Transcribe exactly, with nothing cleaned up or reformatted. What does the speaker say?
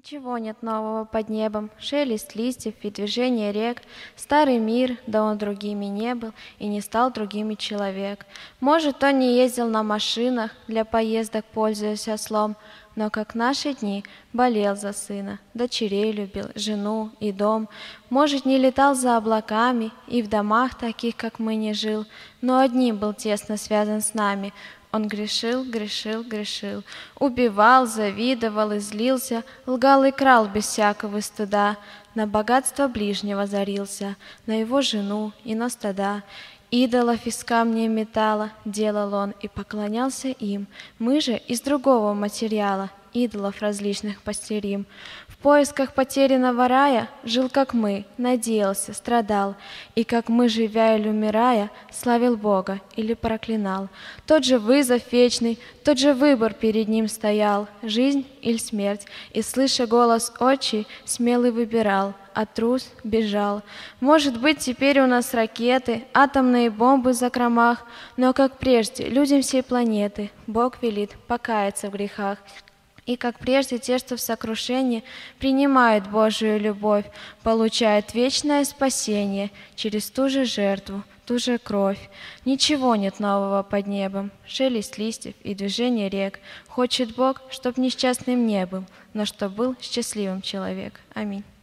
Ничего нет нового под небом, шелест листьев и движение рек. Старый мир, да он другими не был, и не стал другими человек. Может, он не ездил на машинах, для поездок пользуясь ослом, но, как наши дни, болел за сына, дочерей любил, жену и дом. Может, не летал за облаками и в домах таких, как мы, не жил, но одним был тесно связан с нами — он грешил, грешил, грешил, убивал, завидовал и злился, лгал и крал без всякого стыда, на богатство ближнего зарился, на его жену и на стада. Идолов из камня и металла делал он и поклонялся им. Мы же из другого материала идолов различных постерим. В поисках потерянного рая жил, как мы, надеялся, страдал, и, как мы, живя или умирая, славил Бога или проклинал. Тот же вызов вечный, тот же выбор перед ним стоял, жизнь или смерть, и, слыша голос отчий, смелый выбирал, а трус бежал. Может быть, теперь у нас ракеты, атомные бомбы в закромах, но, как прежде, людям всей планеты Бог велит покаяться в грехах. И, как прежде, те, что в сокрушении принимают Божию любовь, получают вечное спасение через ту же жертву, ту же кровь. Ничего нет нового под небом, шелест листьев и движение рек. Хочет Бог, чтоб несчастным не был, но чтоб был счастливым человек. Аминь.